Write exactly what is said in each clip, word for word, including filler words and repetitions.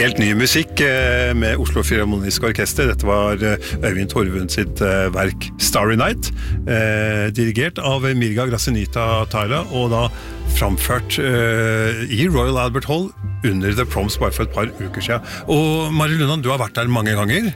Helt ny musikk med Oslo Filharmoniske Orkester. Dette var Øyvind Torvund sitt verk Starry Night, dirigert av Mirga Gracinita Tyler, og da framført i Royal Albert Hall under The Proms bare for et par uker siden. Og Mari Lundan, du har vært der mange ganger.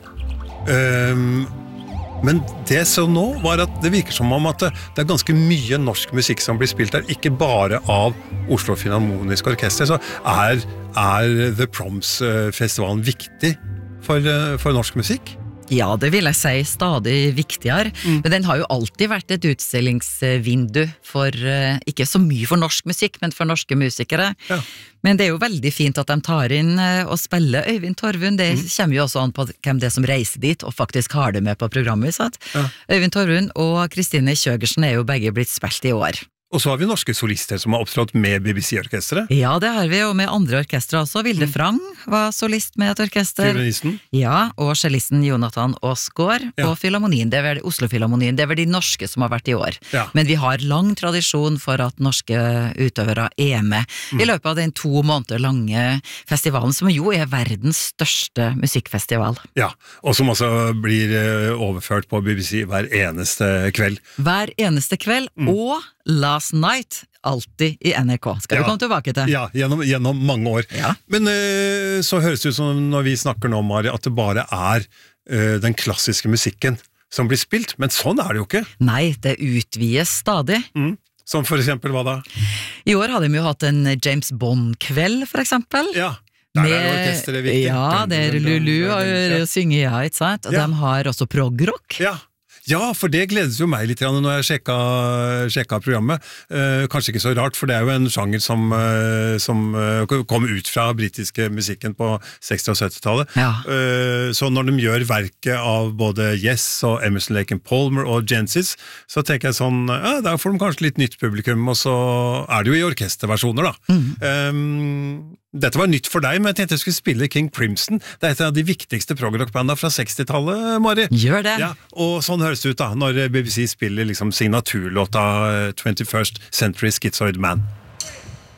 Men det så nå var at det virker som om at det er ganske mye norsk musikk som blir spilt der, ikke bare av Oslo Filharmoniske Orkester. Så er, er The Proms-festivalen viktig for, for norsk musikk? Ja, det vil jeg si stadig viktigere, mm. men den har jo alltid vært et utstillingsvindu for, ikke så mye for norsk musikk, men for norske musikere. Ja. Men det er jo veldig fint at de tar inn og spiller Øyvind Torvund. Det mm. kommer jo også an på hvem det er som reiser dit, og faktisk har det med på programmet. Sant? Ja. Øyvind Torvund og Kristine Kjøgersen er jo begge blitt spilt i år. Og så har vi norske solister som har opptrådt med B B C-orkestret. Ja, det har vi, og med andre orkestre også. Vilde Frang var solist med et orkester. Fiolinisten. Ja, og cellisten Jonathan Aasgaard ja. Og Filharmonien, det er vel Oslo Filharmonien, det er vel de norske som har vært i år. Ja. Men vi har lang tradisjon for at norske utøvere er med mm. i løpet av den to måneder lange festivalen, som jo er verdens største musikkfestival. Ja, og som også blir overført på B B C hver eneste kveld. Hver eneste kveld, mm. og Last Night, alltid i N R K. Skal ja. Vi komme tilbake til? Ja, gjennom, gjennom mange år. Ja. Men uh, så høres det ut som når vi snakker nå, Mari, at det bare er uh, den klassiske musikken som blir spilt, men sånn er det jo ikke. Nei, det utvides stadig. Mm. Som for eksempel hva da? I år hadde vi jo hatt en James Bond-kveld, for eksempel. Ja. Der er orkesteret viktig. Ja, det er Lulu og synger, ja, ikke sant? Og ja. De har også prog-rock. Ja. Ja, for det gledes jo meg litt når jeg sjekka, sjekka programmet. Eh, kanskje ikke så rart, for det er jo en sjanger som, eh, som eh, kom ut fra britiske musikken på seksti- og syttitallet. Ja. Eh, så når de gjør verket av både Yes og Emerson, Lake and Palmer og Genesis, så tenker jeg sånn, ja, der får de kanskje litt nytt publikum, og så er det jo i orkesterversjoner da. Mm. Eh, Dette var nytt for deg, men jeg tenkte jeg skulle spille King Crimson. Det er et av de viktigste prog-rock-bandene fra sekstitallet, Mari. Gjør det. Ja, og sånn høres det ut da, når B B C spiller liksom signaturlåta twenty-first Century Schizoid Man.